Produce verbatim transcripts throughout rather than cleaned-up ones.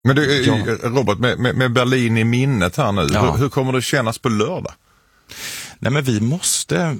Men du, ja. Robert, med, med, med Berlin i minnet här nu, ja. hur, hur kommer det kännas på lördag? Nej, men vi måste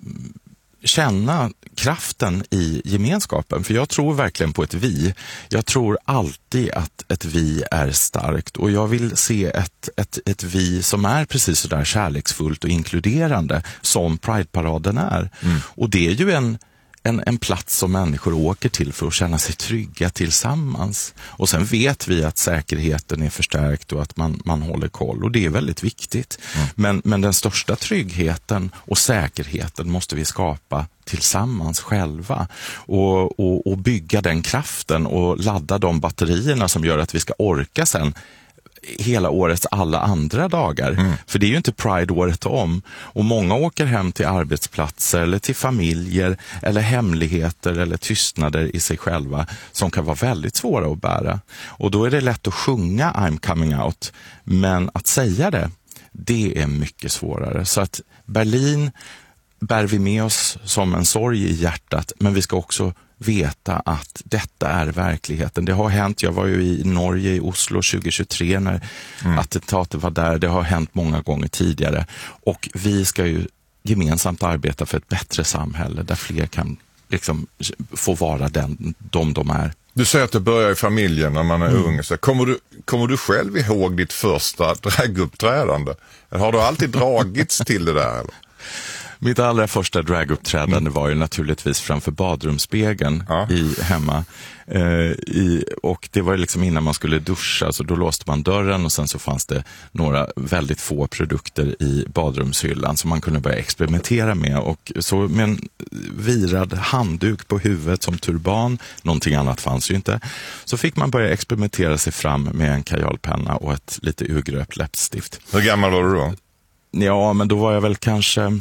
känna kraften i gemenskapen, för jag tror verkligen på ett vi. Jag tror alltid att ett vi är starkt, och jag vill se ett, ett, ett vi som är precis så där kärleksfullt och inkluderande som Pride-paraden är. Mm. Och det är ju en En, en plats som människor åker till för att känna sig trygga tillsammans. Och sen vet vi att säkerheten är förstärkt och att man, man håller koll, och det är väldigt viktigt. Mm. Men, men den största tryggheten och säkerheten måste vi skapa tillsammans själva, och, och, och bygga den kraften och ladda de batterierna som gör att vi ska orka sen hela årets alla andra dagar. Mm. För det är ju inte Pride året om. Och många åker hem till arbetsplatser eller till familjer eller hemligheter eller tystnader i sig själva som kan vara väldigt svåra att bära. Och då är det lätt att sjunga I'm coming out, men att säga det, det är mycket svårare. Så att Berlin bär vi med oss som en sorg i hjärtat, men vi ska också veta att detta är verkligheten. Det har hänt, jag var ju i Norge, i Oslo tjugohundratjugotre när mm. attentatet var där. Det har hänt många gånger tidigare, och vi ska ju gemensamt arbeta för ett bättre samhälle där fler kan liksom få vara den, de de är. Du säger att det börjar i familjen när man är mm. ung. Så kommer, du, kommer du själv ihåg ditt första draguppträdande? Har du alltid dragits till det där, eller? Mitt allra första draguppträdande mm. var ju naturligtvis framför badrumsspegeln ja. i hemma. Eh, i, och det var ju liksom innan man skulle duscha, så då låste man dörren, och sen så fanns det några väldigt få produkter i badrumshyllan som man kunde börja experimentera med. Och så med en virad handduk på huvudet som turban, någonting annat fanns ju inte, så fick man börja experimentera sig fram med en kajalpenna och ett lite urgröpt läppstift. Hur gammal var du då? Ja, men då var jag väl kanske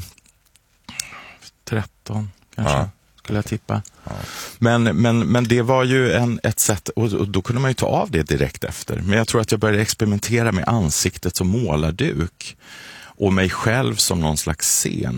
tretton kanske, ja. skulle jag tippa. Ja. Men, men, men det var ju en, ett sätt, och, och då kunde man ju ta av det direkt efter. Men jag tror att jag började experimentera med ansiktet som målarduk och mig själv som någon slags scen.